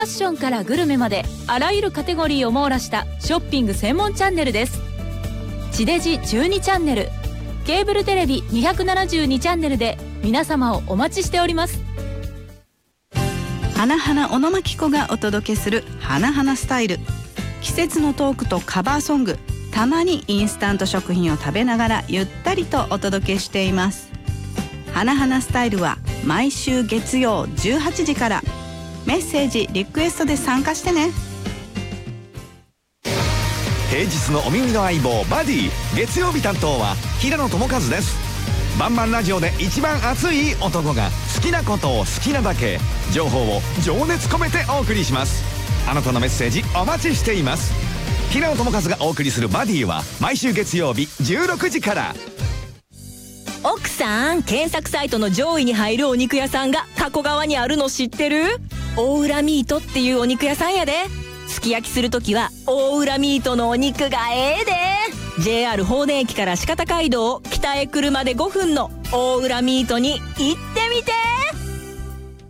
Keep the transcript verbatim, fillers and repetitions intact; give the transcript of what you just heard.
ファッションからグルメまであらゆるカテゴリーを網羅したショッピング専門チャンネルです。地デジじゅうにチャンネル、ケーブルテレビにひゃくななじゅうにチャンネルで皆様をお待ちしております。 花々小野真紀子がお届けする花々スタイル。季節のトークとカバーソング、たまにインスタント食品を食べながらゆったりとお届けしています。花々スタイルは毎週月曜じゅうはちじから。メッセージリクエストで参加してね。 平日のお耳の相棒バディ、月曜日担当は平野智和です。バンバンラジオで一番熱い男が好きなことを好きなだけ、情報を情熱込めてお送りします。あなたのメッセージお待ちしています。平野智和がお送りするバディは毎週月曜日じゅうろくじから。 奥さん、検索サイトの上位に入るお肉屋さんが加古川にあるの知ってる？大浦ミートっていうお肉屋さんやで。すき焼きするときは大浦ミートのお肉がええで。 ジェイアール 法然駅から四方街道を北へ車でごふんの大浦ミートに行ってみて。